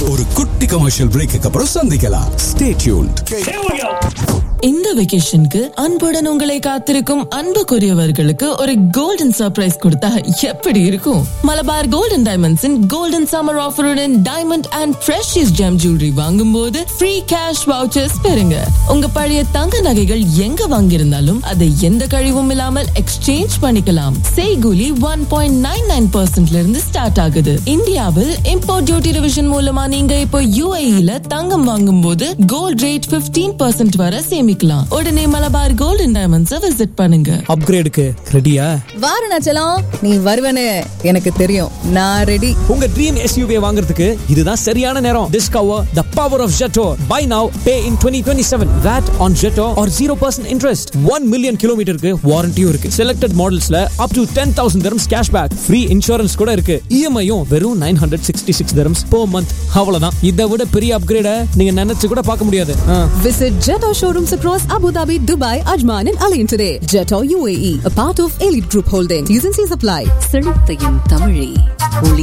ஒரு குட்டி commercial brake அப்புறம் சந்திக்கலாம். Stay tuned. இந்த வெகேஷனுக்கு அன்புடன் உங்களை காத்திருக்கும் அன்புக்குரியவர்களுக்கு ஒரு கோல்டன் சர்ப்ரைஸ் கொடுத்தா எப்படி இருக்கும்? Malabar golden டைமண்ட்ஸின் golden summer ஆஃபருடன் diamond and precious GeM jewellery வாங்கும் போது ஃப்ரீ கேஷ் வவுச்சர்ஸ் பெறுங்க. உங்க பழைய தங்க நகைகள் எங்க வாங்கியிருந்தாலும் அதை எந்த கழிவும் இல்லாமல் எக்ஸ்சேஞ்ச் பண்ணிக்கலாம். செய்கூலி 1.99% இருந்து ஸ்டார்ட் ஆகுது. இந்தியாவில் இம்போர்ட் டியூட்டி ரிவிஷன் மூலமா நீங்க இப்போ UAE-ல தங்கம் வாங்கும் போது கோல்ட் ரேட் 15% வரை சேமிக்கலாம். உடனே மலபார் கோல்டன் டைமண்ட்ஸை விசிட் பண்ணுங்க. அப்கிரேடுக்கு ரெடியா? வாரணாச்சலம், நீ வருவனு எனக்கு தெரியும். நான் ரெடி. உங்க ட்ரீம் SUV வாங்குறதுக்கு இதுதான் சரியான நேரம். Discover the power of Jetor. Buy now, pay in 2027. VAT on Jetor or 0% interest. 1 million kilometerக்கு வாரண்டியும் இருக்கு. Selected modelsல up to 10,000 dirhams cashback. Free insurance கூட இருக்கு. EMI-யும் வெறும் 966 dirhams per month. அவ்வளவுதான். இதை விட பெரிய அப்கிரேட நீங்க நினைச்சு கூட பார்க்க முடியாது. Visit Jetor showrooms across Abu Dhabi, Dubai, Ajman and Alain today. Jetor UAE, a part of Elite Group Holdings. T's and C's apply. செழித்தையும் தமிழே ஒளி